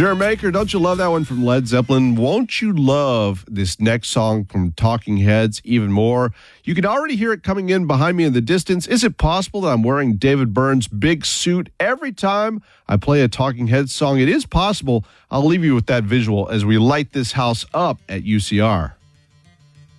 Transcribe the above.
Jermaker, don't you love that one from Led Zeppelin? Won't you love this next song from Talking Heads even more? You can already hear it coming in behind me in the distance. Is it possible that I'm wearing David Byrne's big suit every time I play a Talking Heads song? It is possible. I'll leave you with that visual as we light this house up at UCR.